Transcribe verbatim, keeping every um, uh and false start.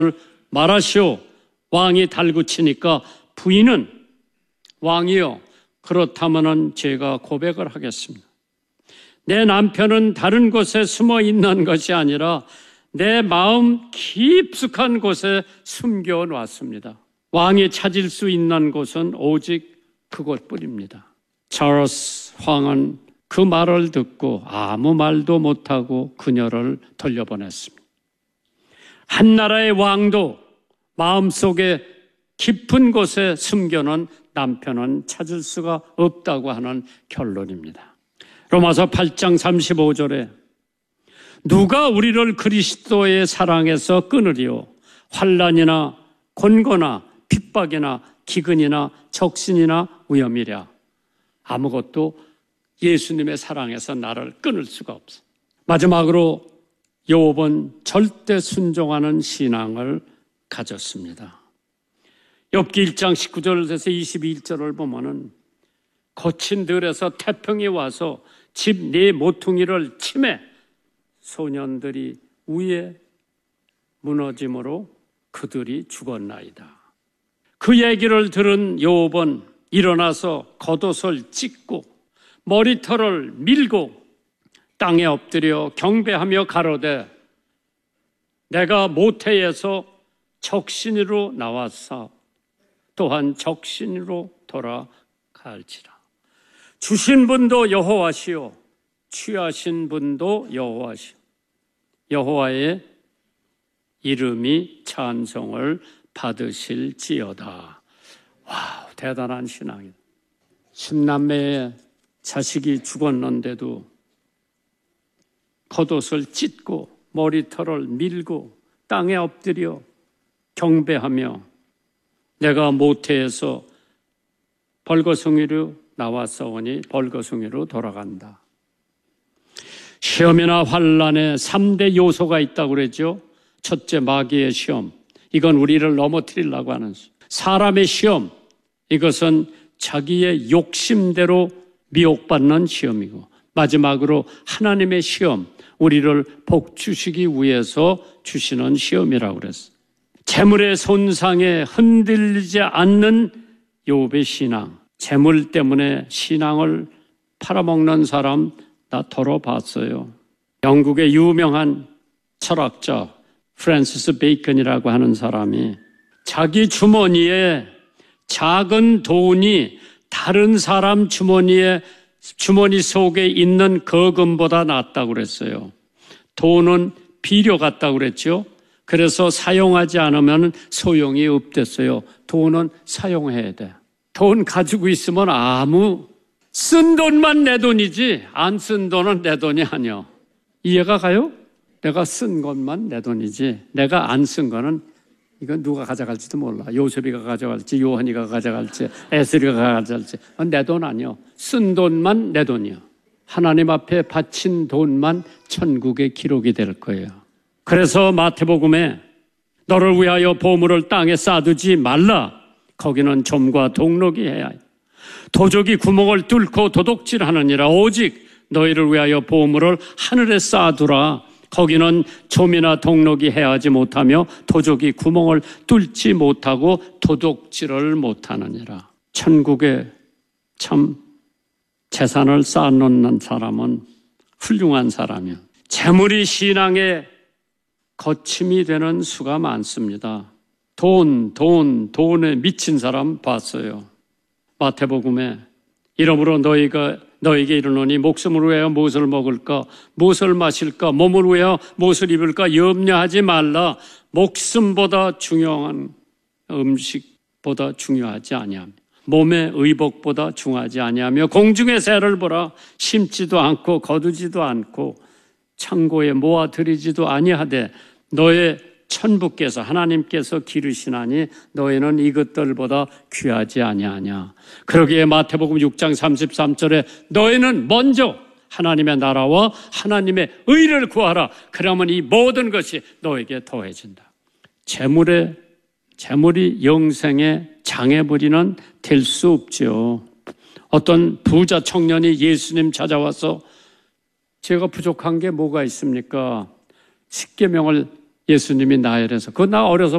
말하시오. 왕이 달구치니까 부인은 왕이요, 그렇다면은 제가 고백을 하겠습니다. 내 남편은 다른 곳에 숨어 있는 것이 아니라 내 마음 깊숙한 곳에 숨겨 놨습니다. 왕이 찾을 수 있는 곳은 오직 그곳뿐입니다. 찰스 왕은 그 말을 듣고 아무 말도 못하고 그녀를 돌려보냈습니다. 한 나라의 왕도 마음속에 깊은 곳에 숨겨놓은 남편은 찾을 수가 없다고 하는 결론입니다. 로마서 팔 장 삼십오 절에 누가 우리를 그리스도의 사랑에서 끊으리요? 환난이나 곤고나 핍박이나 기근이나 적신이나 위험이랴. 아무것도 예수님의 사랑에서 나를 끊을 수가 없어. 마지막으로 욥은 절대 순종하는 신앙을 가졌습니다. 욥기 일 장 십구 절에서 이십일 절을 보면은 거친 들에서 태풍이 와서 집 네 모퉁이를 치매 소년들이 위에 무너짐으로 그들이 죽었나이다. 그 얘기를 들은 욥은 일어나서 겉옷을 찢고 머리털을 밀고 땅에 엎드려 경배하며 가로되 내가 모태에서 적신으로 나왔사 또한 적신으로 돌아갈지라. 주신 분도 여호와시요 취하신 분도 여호와시요 여호와의 이름이 찬송을 받으실지어다. 와, 대단한 신앙이다. 십남매의 자식이 죽었는데도 겉옷을 찢고 머리털을 밀고 땅에 엎드려 경배하며 내가 모태에서 벌거숭이로 나왔사오니 벌거숭이로 돌아간다. 시험이나 환난에 삼 대 요소가 있다고 그랬죠. 첫째, 마귀의 시험. 이건 우리를 넘어뜨리려고 하는 시험. 사람의 시험. 이것은 자기의 욕심대로 미혹받는 시험이고, 마지막으로 하나님의 시험. 우리를 복주시기 위해서 주시는 시험이라고 그랬어요. 재물의 손상에 흔들리지 않는 욥의 신앙. 재물 때문에 신앙을 팔아먹는 사람 나 덜어봤어요. 영국의 유명한 철학자 프랜시스 베이컨이라고 하는 사람이 자기 주머니에 작은 돈이 다른 사람 주머니에 주머니 속에 있는 거금보다 낫다고 그랬어요. 돈은 비료 같다고 그랬죠. 그래서 사용하지 않으면 소용이 없댔어요. 돈은 사용해야 돼. 돈 가지고 있으면 아무 쓴 돈만 내 돈이지 안 쓴 돈은 내 돈이 아니야. 이해가 가요? 내가 쓴 것만 내 돈이지 내가 안 쓴 거는 이건 누가 가져갈지도 몰라. 요셉이가 가져갈지 요한이가 가져갈지 에스리가 가져갈지 내 돈 아니야. 쓴 돈만 내 돈이야. 하나님 앞에 바친 돈만 천국에 기록이 될 거예요. 그래서 마태복음에 너를 위하여 보물을 땅에 쌓아두지 말라. 거기는 좀과 동록이 해야 해. 도적이 구멍을 뚫고 도둑질하느니라. 오직 너희를 위하여 보물을 하늘에 쌓아두라. 거기는 좀이나 동록이 해하지 못하며 도적이 구멍을 뚫지 못하고 도둑질을 못하느니라. 천국에 참 재산을 쌓아놓는 사람은 훌륭한 사람이요. 재물이 신앙의 거침이 되는 수가 많습니다. 돈, 돈, 돈에 미친 사람 봤어요. 마태복음에 이러므로 너희가 너에게 이르노니 목숨을 위하여 무엇을 먹을까 무엇을 마실까 몸을 위하여 무엇을 입을까 염려하지 말라. 목숨보다 중요한 음식보다 중요하지 아니하며 몸의 의복보다 중요하지 아니하며 공중의 새를 보라. 심지도 않고 거두지도 않고 창고에 모아들이지도 아니하되 너의 천부께서 하나님께서 기르시나니 너희는 이것들보다 귀하지 아니하냐. 그러기에 마태복음 육 장 삼십삼 절에 너희는 먼저 하나님의 나라와 하나님의 의를 구하라. 그러면 이 모든 것이 너에게 더해진다. 재물의 재물이 영생의 장애물이는 될 수 없죠. 어떤 부자 청년이 예수님 찾아와서 제가 부족한 게 뭐가 있습니까? 십계명을 예수님이 나열해서, 그거 나 어려서